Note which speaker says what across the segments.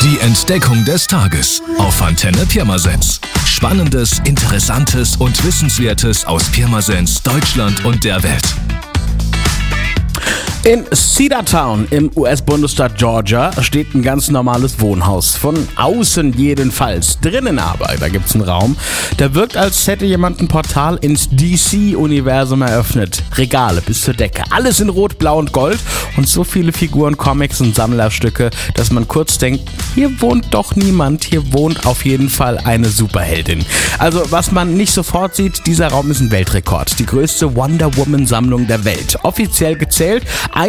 Speaker 1: Die Entdeckung des Tages auf Antenne Pirmasens. Spannendes, Interessantes und Wissenswertes aus Pirmasens, Deutschland und der Welt.
Speaker 2: In Cedartown im US-Bundesstaat Georgia steht ein ganz normales Wohnhaus. Von außen jedenfalls. Drinnen aber, da gibt's einen Raum, der wirkt, als hätte jemand ein Portal ins DC-Universum eröffnet. Regale bis zur Decke. Alles in Rot, Blau und Gold und so viele Figuren, Comics und Sammlerstücke, dass man kurz denkt, hier wohnt doch niemand, hier wohnt auf jeden Fall eine Superheldin. Also was man nicht sofort sieht, dieser Raum ist ein Weltrekord. Die größte Wonder Woman-Sammlung der Welt. Offiziell gezählt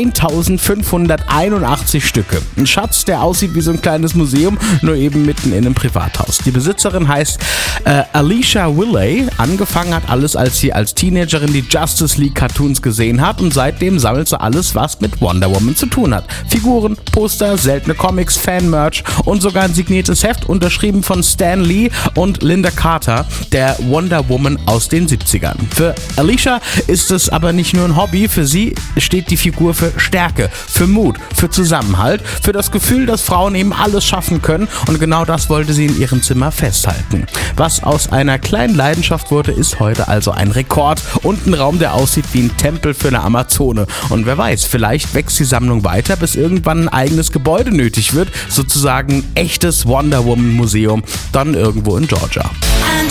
Speaker 2: 1581 Stücke. Ein Schatz, der aussieht wie so ein kleines Museum, nur eben mitten in einem Privathaus. Die Besitzerin heißt Alicia Willey. Angefangen hat alles, als sie als Teenagerin die Justice League Cartoons gesehen hat und seitdem sammelt sie alles, was mit Wonder Woman zu tun hat. Figuren, Poster, seltene Comics, Fan-Merch und sogar ein signiertes Heft, unterschrieben von Stan Lee und Linda Carter, der Wonder Woman aus den 70ern. Für Alicia ist es aber nicht nur ein Hobby, für sie steht die Figur für Stärke, für Mut, für Zusammenhalt, für das Gefühl, dass Frauen eben alles schaffen können, und genau das wollte sie in ihrem Zimmer festhalten. Was aus einer kleinen Leidenschaft wurde, ist heute also ein Rekord und ein Raum, der aussieht wie ein Tempel für eine Amazone. Und wer weiß, vielleicht wächst die Sammlung weiter, bis irgendwann ein eigenes Gebäude nötig wird, sozusagen ein echtes Wonder Woman Museum, dann irgendwo in Georgia.